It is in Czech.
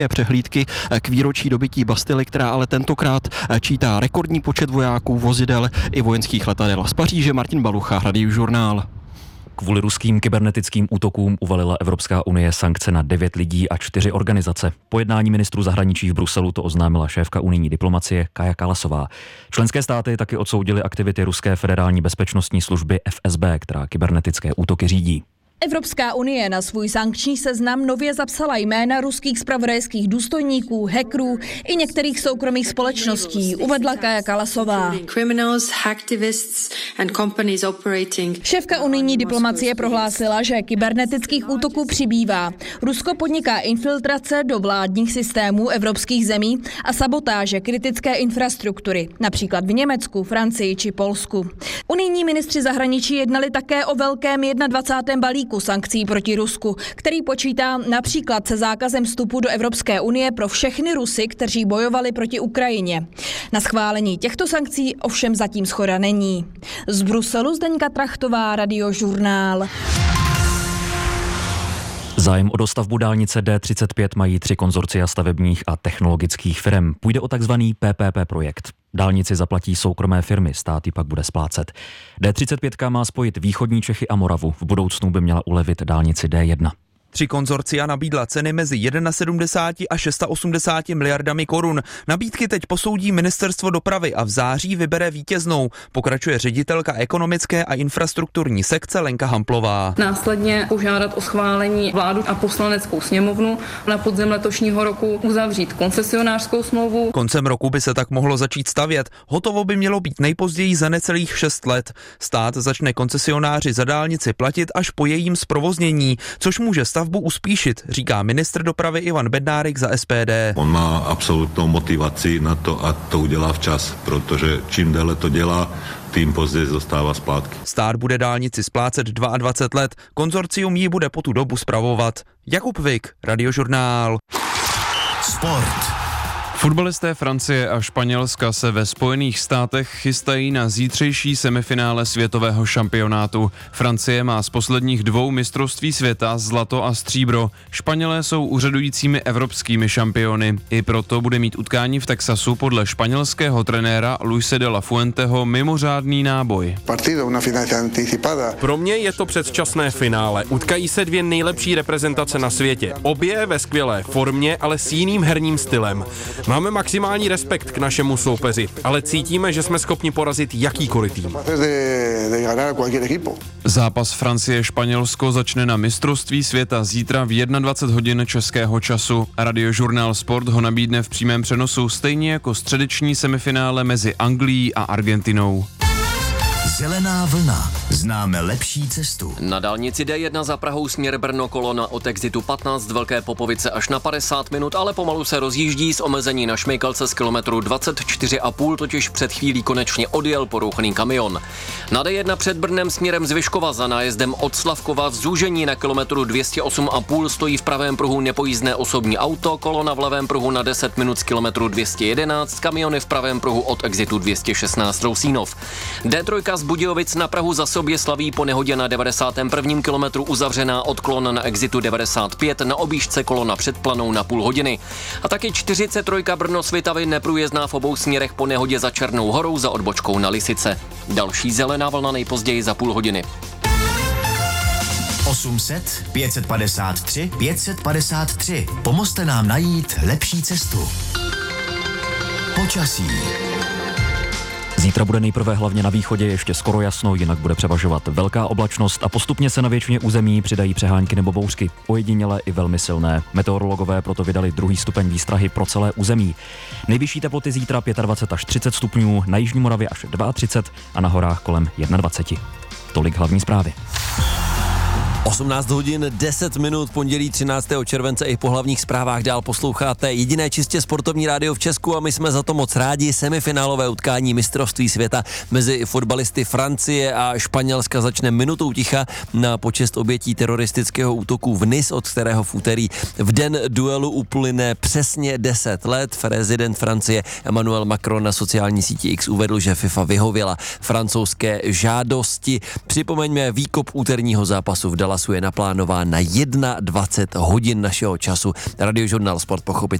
přehlídky k výročí dobytí Bastily, která ale tentokrát čítá rekordní počet vojáků, vozidel i vojenských letadel. Z Paříže Martin Balucha, Radiožurnál. Kvůli ruským kybernetickým útokům uvalila Evropská unie sankce na 9 lidí a 4 organizace. Po jednání ministrů zahraničí v Bruselu to oznámila šéfka unijní diplomacie Kaja Kallasová. Členské státy taky odsoudily aktivity ruské federální bezpečnostní služby FSB, která kybernetické útoky řídí. Evropská unie na svůj sankční seznam nově zapsala jména ruských zpravodajských důstojníků, hackerů i některých soukromých společností, uvedla Kaja Kallasová. Šéfka unijní diplomacie prohlásila, že kybernetických útoků přibývá. Rusko podniká infiltrace do vládních systémů evropských zemí a sabotáže kritické infrastruktury, například v Německu, Francii či Polsku. Unijní ministři zahraničí jednali také o velkém 21. balíku sankcí proti Rusku, který počítá například se zákazem vstupu do Evropské unie pro všechny Rusy, kteří bojovali proti Ukrajině. Na schválení těchto sankcí ovšem zatím shoda není. Z Bruselu Zdeňka Trachtová, Radiožurnál. Zájem o dostavbu dálnice D35 mají 3 konzorcia stavebních a technologických firm. Půjde o takzvaný PPP projekt. Dálnici zaplatí soukromé firmy, stát ji pak bude splácet. D35 má spojit východní Čechy a Moravu. V budoucnu by měla ulevit dálnici D1. 3 konzorcia nabídla ceny mezi 71 a 680 miliardami korun. Nabídky teď posoudí ministerstvo dopravy a v září vybere vítěznou, pokračuje ředitelka ekonomické a infrastrukturní sekce Lenka Hamplová. Následně požádat o schválení vládu a poslaneckou sněmovnu, na podzim letošního roku uzavřít koncesionářskou smlouvu. Koncem roku by se tak mohlo začít stavět. Hotovo by mělo být nejpozději za necelých 6 let. Stát začne koncesionáři za dálnici platit až po jejím zprovoznění, což může stavbu uspíšit, říká ministr dopravy Ivan Bednárik za SPD. On má absolutnou motivaci na to, a to udělá včas, protože čím déle to dělá, tím později dostává splátky. Stát bude dálnici splácet 22 let, konzorcium ji bude po tu dobu spravovat. Jakub Vik, Radiožurnál. Sport. Fotbalisté Francie a Španělska se ve Spojených státech chystají na zítřejší semifinále světového šampionátu. Francie má z posledních 2 mistrovství světa zlato a stříbro. Španělé jsou úřadujícími evropskými šampiony. I proto bude mít utkání v Texasu podle španělského trenéra Luise de la Fuenteho mimořádný náboj. Pro mě je to předčasné finále. Utkají se 2 nejlepší reprezentace na světě. Obě ve skvělé formě, ale s jiným herním stylem. Máme maximální respekt k našemu soupeři, ale cítíme, že jsme schopni porazit jakýkoliv tým. Zápas Francie-Španělsko začne na mistrovství světa zítra v 21 hodin českého času. Radiožurnál Sport ho nabídne v přímém přenosu stejně jako středeční semifinále mezi Anglií a Argentinou. Zelená vlna. Známe lepší cestu. Na dálnici D1 za Prahou směr Brno kolona od exitu 15 Velké Popovice až na 50 minut, ale pomalu se rozjíždí z omezení na Šmejkalce z kilometru 24,5, totiž před chvílí konečně odjel porouchaný kamion. Na D1 před Brnem směrem z Vyškova za nájezdem od Slavkova v zúžení na kilometru 208,5 stojí v pravém pruhu nepojízdné osobní auto, kolona v levém pruhu na 10 minut z kilometru 211, kamiony v pravém pruhu od exitu 216 Rousínov. D3 z Budějovic na Prahu za sobě slaví po nehodě na 91. kilometru uzavřená odklon na exitu 95, na objížďce kolona před Planou na půl hodiny. A taky 43 Brno Svitavy neprůjezdná v obou směrech po nehodě za Černou horou za odbočkou na Lisice. Další zelená vlna nejpozději za půl hodiny. 800 553 553. Pomozte nám najít lepší cestu. Počasí. Zítra bude nejprve hlavně na východě ještě skoro jasno, jinak bude převažovat velká oblačnost a postupně se na většině území přidají přehánky nebo bouřky. Ojedinělé i velmi silné. Meteorologové proto vydali 2. stupeň výstrahy pro celé území. Nejvyšší teploty zítra 25 až 30 stupňů, na jižní Moravě až 32 a na horách kolem 21. Tolik hlavní zprávy. 18 hodin 10 minut, pondělí 13. července, i po hlavních zprávách dál posloucháte jediné čistě sportovní rádio v Česku a my jsme za to moc rádi. Semifinálové utkání mistrovství světa mezi fotbalisty Francie a Španělska začne minutou ticha na počest obětí teroristického útoku v Nice, od kterého v úterý v den duelu uplyne přesně 10 let. Prezident Francie Emmanuel Macron na sociální síti X uvedl, že FIFA vyhověla francouzské žádosti. Připomeňme výkop úterního zápasu v Dallasu je naplánován na 21 hodin našeho času. Radiožurnál Sport pochopitelně